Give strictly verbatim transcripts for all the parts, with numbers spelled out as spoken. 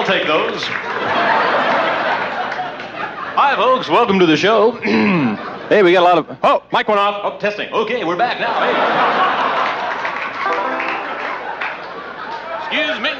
take those. Hi, folks. Welcome to the show. Hey, we got a lot of... Oh, mic went off. Oh, testing. Okay, we're back now. Hey. Excuse me.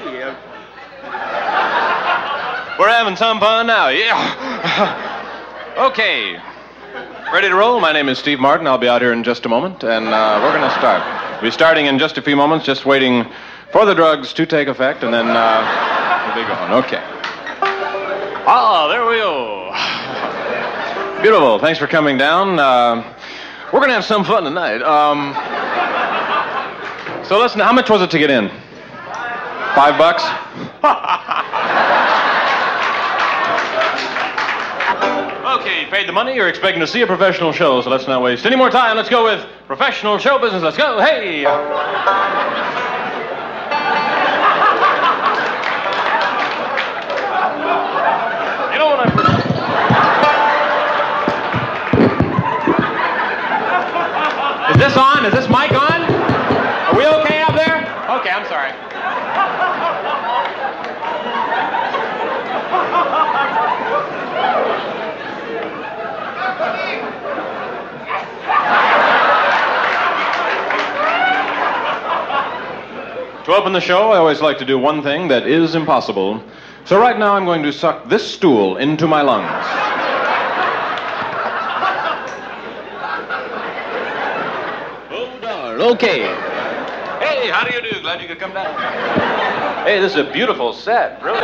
We're having some fun now. Yeah. Okay. Ready to roll? My name is Steve Martin. I'll be out here in just a moment, and uh, we're going to start. We'll be starting in just a few moments, just waiting for the drugs to take effect, and then uh, we'll be going. Okay. Ah, there we go. Beautiful. Thanks for coming down. Uh, we're going to have some fun tonight. Um, so listen, how much was it to get in? Five bucks? Okay, you paid the money. You're expecting to see a professional show, so let's not waste any more time. Let's go with professional show business. Let's go. Hey! You know what I'm... Is this on? Is this mic on? Are we okay out there? Okay, I'm sorry. To open the show, I always like to do one thing that is impossible. So right now I'm going to suck this stool into my lungs. Hold on. Okay. Hey, how do you do? Glad you could come down. Hey, this is a beautiful set, really.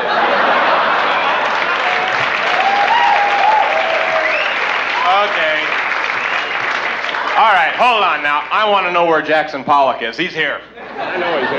Okay. All right, hold on now. I want to know where Jackson Pollock is. He's here. I know he's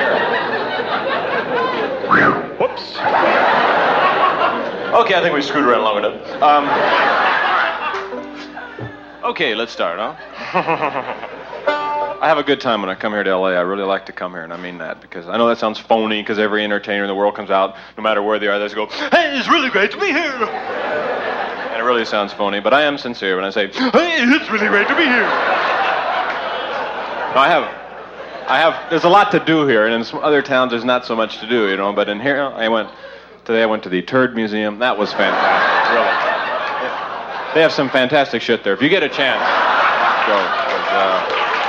here. Whoops. Okay, I think we screwed around long enough. Um, all right. Okay, let's start, huh? I have a good time when I come here to L A. I really like to come here, and I mean that, because I know that sounds phony, because every entertainer in the world comes out, no matter where they are, they just go, hey, it's really great to be here. And it really sounds phony, but I am sincere when I say, hey, it's really great to be here. No, I have... I have, there's a lot to do here, and in some other towns there's not so much to do, you know, but in here, I went, today I went to the Turd Museum. That was fantastic, really. They have some fantastic shit there. If you get a chance, go. Uh,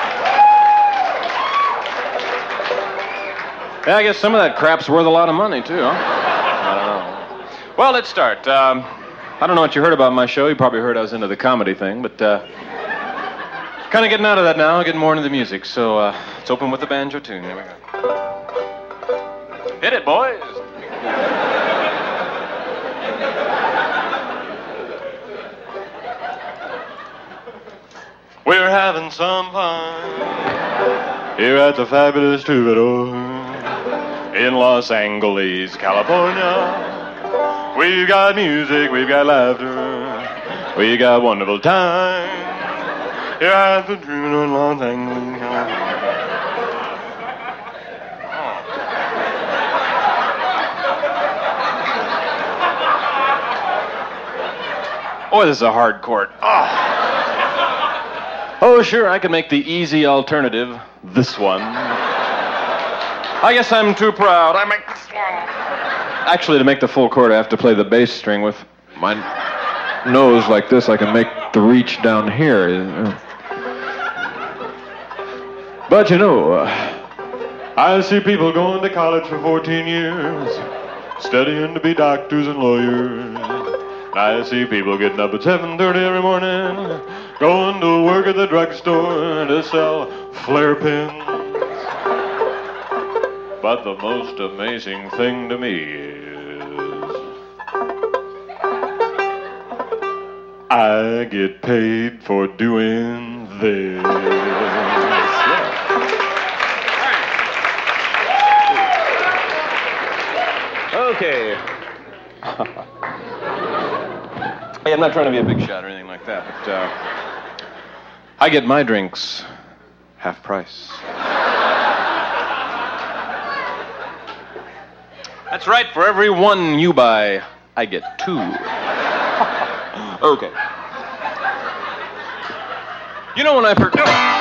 yeah, I guess some of that crap's worth a lot of money, too, huh? I don't know. Well, let's start. Um, I don't know what you heard about my show. You probably heard I was into the comedy thing, but... Uh, Kind of getting out of that now, getting more into the music. So uh, let's open with the banjo tune. Here we go. Hit it, boys. We're having some fun here at the fabulous Troubadour in Los Angeles, California. We've got music, we've got laughter, we got wonderful time. Here at the Troubadour in Los Angeles. Boy, this is a hard court. Oh. Oh, sure, I can make the easy alternative, this one. I guess I'm too proud. I make this one. Actually, to make the full chord, I have to play the bass string with my nose like this. I can make the reach down here. But you know, uh, I see people going to college for fourteen years, studying to be doctors and lawyers. I see people getting up at seven thirty every morning, going to work at the drugstore to sell flare pins. But the most amazing thing to me is I get paid for doing this. Okay. Hey, I'm not trying to be a big shot or anything like that, but uh, I get my drinks half price. That's right. For every one you buy, I get two. Okay. You know when I first...